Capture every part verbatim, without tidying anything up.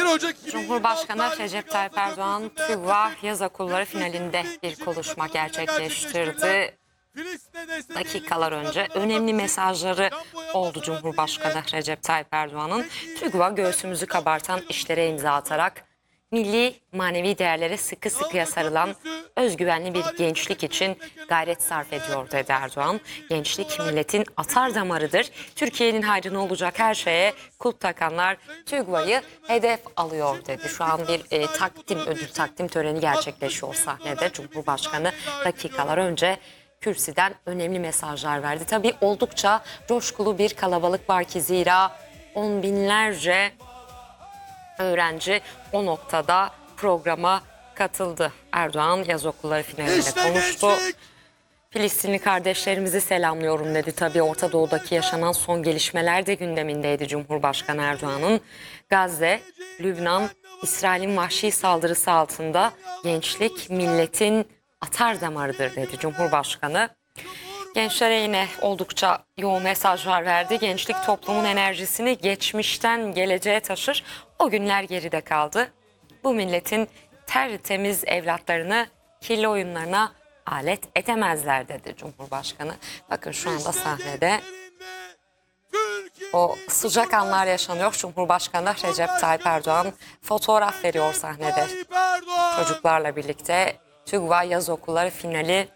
Ocak iki bin yirmi altı Cumhurbaşkanı Recep Tayyip Erdoğan, TÜGVA Yaz Okulları finalinde bir konuşma gerçekleştirdi. Dakikalar önce önemli mesajları oldu Cumhurbaşkanı Recep Tayyip Erdoğan'ın. TÜGVA göğsümüzü kabartan işlere imza atarak milli manevi değerlere sıkı sıkıya sarılan özgüvenli bir gençlik için gayret sarf ediyor dedi Erdoğan. Gençlik milletin atar damarıdır. Türkiye'nin hayrına olacak her şeye kulp takanlar TÜGVA'yı hedef alıyor dedi. Şu an bir e, takdim, ödül takdim töreni gerçekleşiyor sahnede. Cumhurbaşkanı dakikalar önce kürsüden önemli mesajlar verdi. Tabii oldukça coşkulu bir kalabalık var ki zira on binlerce öğrenci o noktada programa katıldı. Erdoğan yaz okulları finalinde İşte konuştu. gençlik. Filistinli kardeşlerimizi selamlıyorum dedi. Tabii Orta Doğu'daki yaşanan son gelişmeler de gündemindeydi Cumhurbaşkanı Erdoğan'ın. Gazze, Lübnan, İsrail'in vahşi saldırısı altında gençlik milletin atar damarıdır dedi Cumhurbaşkanı. Gençlere yine oldukça yoğun mesajlar verdi. Gençlik toplumun enerjisini geçmişten geleceğe taşır. O günler geride kaldı. Bu milletin tertemiz evlatlarını kirli oyunlarına alet edemezler dedi Cumhurbaşkanı. Bakın şu anda sahnede o sıcak anlar yaşanıyor. Cumhurbaşkanı Recep Tayyip Erdoğan fotoğraf veriyor sahnede. Çocuklarla birlikte TÜGVA Yaz Okulları finali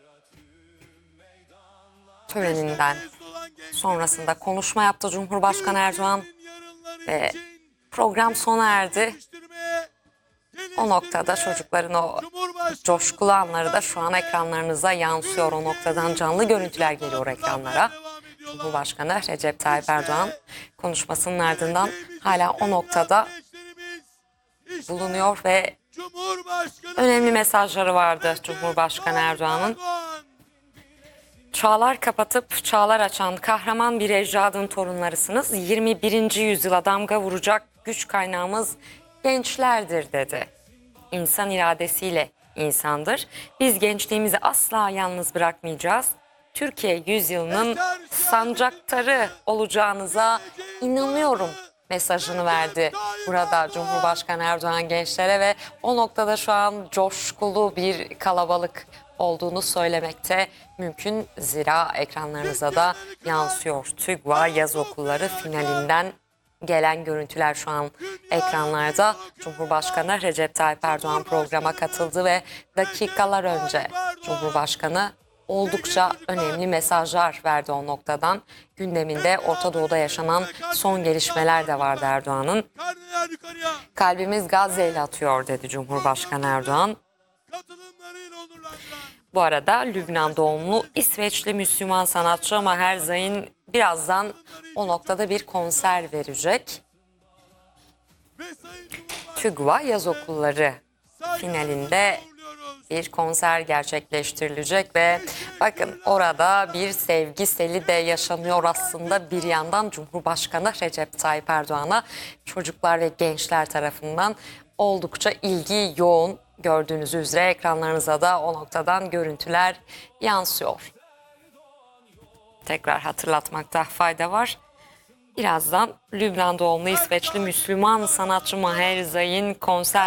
töreninden sonrasında konuşma yaptı Cumhurbaşkanı Erdoğan ve program sona erdi. O noktada çocukların o coşkulu anları da şu an ekranlarınıza yansıyor. O noktadan canlı görüntüler geliyor ekranlara. Cumhurbaşkanı Recep Tayyip Erdoğan konuşmasının ardından hala o noktada bulunuyor ve önemli mesajları vardı Cumhurbaşkanı Erdoğan'ın. Çağlar kapatıp çağlar açan kahraman bir ecdadın torunlarısınız. yirmi birinci yüzyıla damga vuracak güç kaynağımız gençlerdir dedi. İnsan iradesiyle insandır. Biz gençliğimizi asla yalnız bırakmayacağız. Türkiye yüzyılının sancaktarı olacağınıza inanıyorum mesajını verdi burada Cumhurbaşkanı Erdoğan gençlere ve o noktada şu an coşkulu bir kalabalık olduğunu söylemekte mümkün. Zira ekranlarınıza da yansıyor. TÜGVA Yaz Okulları finalinden gelen görüntüler şu an ekranlarda. Cumhurbaşkanı Recep Tayyip Erdoğan programa katıldı ve dakikalar önce Cumhurbaşkanı oldukça önemli mesajlar verdi o noktadan. Gündeminde Orta Doğu'da yaşanan son gelişmeler de vardı Erdoğan'ın. Kalbimiz Gazze ile atıyor dedi Cumhurbaşkanı Erdoğan. Bu arada Lübnan doğumlu İsveçli Müslüman sanatçı Maher Zayn birazdan o noktada bir konser verecek. TÜGVA Yaz Okulları finalinde bir konser gerçekleştirilecek ve bakın orada bir sevgi seli de yaşanıyor aslında bir yandan Cumhurbaşkanı Recep Tayyip Erdoğan'a çocuklar ve gençler tarafından oldukça ilgi yoğun. Gördüğünüz üzere ekranlarınıza da o noktadan görüntüler yansıyor. Tekrar hatırlatmakta fayda var. Birazdan Lübnan doğumlu İsveçli Müslüman sanatçı Maher Zayn konser